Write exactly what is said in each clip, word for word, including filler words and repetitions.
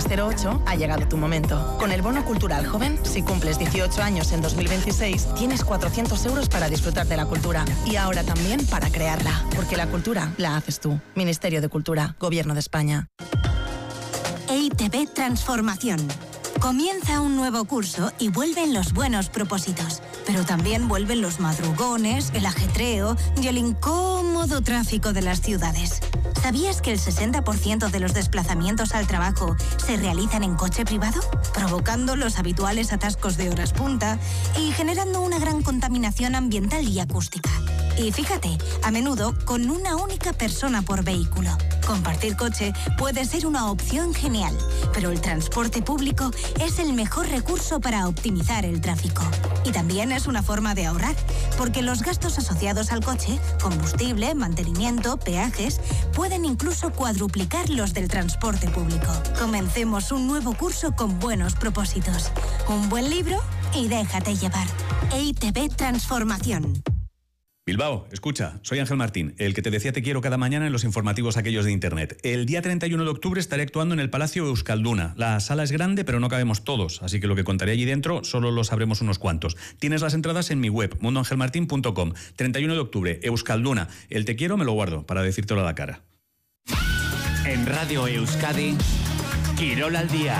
cero ocho, ha llegado tu momento. Con el bono cultural joven, si cumples dieciocho años en dos mil veintiséis, tienes cuatrocientos euros para disfrutar de la cultura. Y ahora también para crearla. Porque la cultura la haces tú. Ministerio de Cultura, Gobierno de España. E I T B Transformación. Comienza un nuevo curso y vuelven los buenos propósitos, pero también vuelven los madrugones, el ajetreo y el incómodo tráfico de las ciudades. ¿Sabías que el sesenta por ciento de los desplazamientos al trabajo se realizan en coche privado? Provocando los habituales atascos de horas punta y generando una gran contaminación ambiental y acústica. Y fíjate, a menudo con una única persona por vehículo. Compartir coche puede ser una opción genial, pero el transporte público es el mejor recurso para optimizar el tráfico. Y también es una forma de ahorrar, porque los gastos asociados al coche, combustible, mantenimiento, peajes, pueden incluso cuadruplicar los del transporte público. Comencemos un nuevo curso con buenos propósitos. Un buen libro y déjate llevar. E I T B Transformación. Bilbao, escucha, soy Ángel Martín, el que te decía te quiero cada mañana en los informativos aquellos de Internet. El día treinta y uno de octubre estaré actuando en el Palacio Euskalduna. La sala es grande, pero no cabemos todos, así que lo que contaré allí dentro solo lo sabremos unos cuantos. Tienes las entradas en mi web, mundo ángel martín punto com. treinta y uno de octubre, Euskalduna. El te quiero me lo guardo para decírtelo a la cara. En Radio Euskadi, Quirol al día.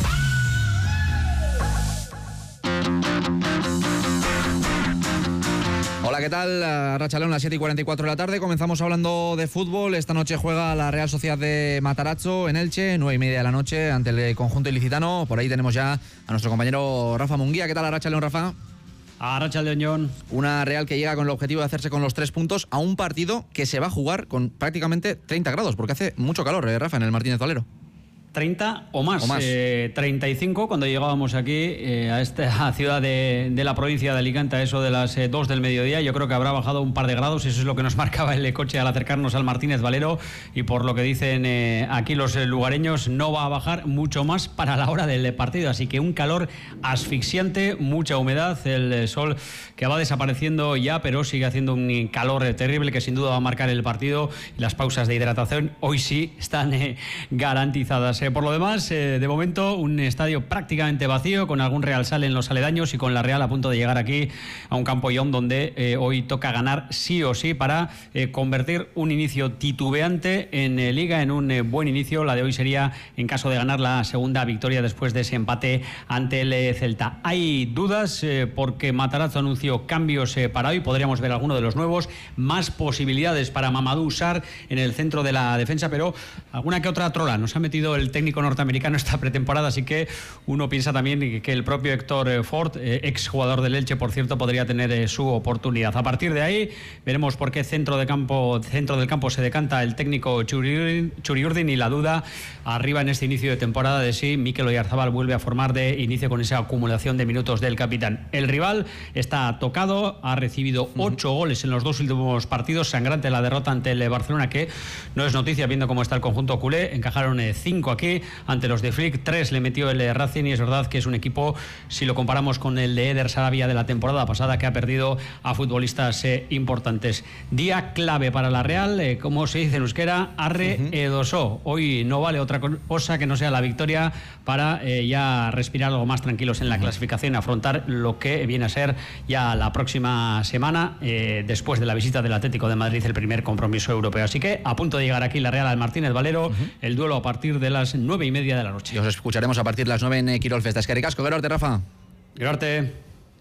Hola, ¿qué tal? Arratsaldeon, las siete y cuarenta y cuatro de la tarde. Comenzamos hablando de fútbol. Esta noche juega la Real Sociedad de Matarazzo en Elche, nueve y media de la noche, ante el conjunto ilicitano. Por ahí tenemos ya a nuestro compañero Rafa Munguía. ¿Qué tal, Arratsaldeon, Rafa? Arratsaldeon, Jon. Una Real que llega con el objetivo de hacerse con los tres puntos a un partido que se va a jugar con prácticamente treinta grados, porque hace mucho calor, ¿eh, Rafa, en el Martínez Valero? treinta o más, o más. Eh, treinta y cinco cuando llegábamos aquí eh, a esta ciudad de, de la provincia de Alicante, a eso de las eh, dos del mediodía. Yo creo que habrá bajado un par de grados, eso es lo que nos marcaba el coche al acercarnos al Martínez Valero, y por lo que dicen eh, aquí los eh, lugareños, no va a bajar mucho más para la hora del partido, así que un calor asfixiante, mucha humedad, el eh, sol que va desapareciendo ya, pero sigue haciendo un calor eh, terrible que sin duda va a marcar el partido, y las pausas de hidratación hoy sí están eh, garantizadas. Por lo demás, eh, de momento, un estadio prácticamente vacío, con algún Real Sal en los aledaños y con la Real a punto de llegar aquí a un campo Ion donde eh, hoy toca ganar sí o sí para eh, convertir un inicio titubeante en eh, Liga en un eh, buen inicio. La de hoy sería, en caso de ganar, la segunda victoria después de ese empate ante el eh, Celta. Hay dudas eh, porque Matarazzo anunció cambios eh, para hoy. Podríamos ver alguno de los nuevos, más posibilidades para Mamadou Sarr en el centro de la defensa, pero alguna que otra trola nos ha metido el técnico norteamericano esta pretemporada, así que uno piensa también que el propio Héctor Ford, eh, ex jugador del Elche, por cierto, podría tener eh, su oportunidad. A partir de ahí veremos por qué centro de campo, centro del campo se decanta el técnico Churiurdin, Churiurdin y la duda arriba en este inicio de temporada de si Mikel Oyarzabal vuelve a formar de inicio con esa acumulación de minutos del capitán. El rival está tocado, ha recibido ocho uh-huh. goles en los dos últimos partidos, sangrante la derrota ante el Barcelona, que no es noticia viendo cómo está el conjunto culé. Encajaron eh, cinco aquí ante los de Flick, tres le metió el Racing, y es verdad que es un equipo, si lo comparamos con el de Eder Sarabia de la temporada pasada, que ha perdido a futbolistas eh, importantes. Día clave para la Real, eh, como se dice en euskera, arre uh-huh. edosó. Hoy no vale otra cosa que no sea la victoria para eh, ya respirar algo más tranquilos en la uh-huh. clasificación, afrontar lo que viene a ser ya la próxima semana, eh, después de la visita del Atlético de Madrid, el primer compromiso europeo. Así que a punto de llegar aquí la Real al Martínez Valero, uh-huh. el duelo a partir de las nueve y media de la noche. Y os escucharemos a partir de las nueve en Quirol Festa. Es que ricasco, Gerarte, Rafa. Gerarte.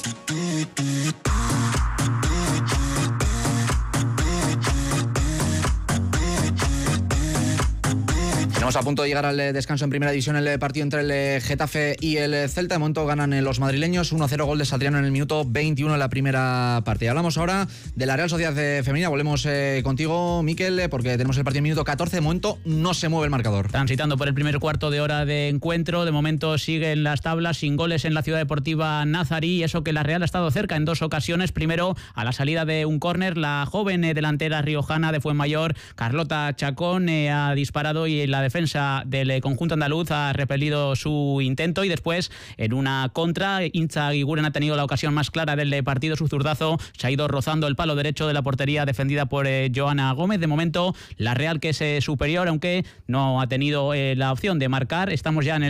Estamos a punto de llegar al descanso en primera división, el partido entre el Getafe y el Celta. De momento ganan los madrileños, uno a cero, gol de Satriano en el minuto veintiuno de la primera parte. Hablamos ahora de la Real Sociedad Femenina. Volvemos eh, contigo, Miquel, porque tenemos el partido en minuto catorce. De momento no se mueve el marcador. Transitando por el primer cuarto de hora de encuentro. De momento siguen las tablas sin goles en la Ciudad Deportiva Nazarí, y eso que la Real ha estado cerca en dos ocasiones. Primero, a la salida de un córner, la joven eh, delantera riojana de Fuenmayor, Carlota Chacón, eh, ha disparado, y la defensa del conjunto andaluz ha repelido su intento, y después en una contra, Intza Guiguren ha tenido la ocasión más clara del partido. Su zurdazo se ha ido rozando el palo derecho de la portería defendida por eh, Joana Gómez. De momento la Real, que es eh, superior, aunque no ha tenido eh, la opción de marcar. Estamos ya en el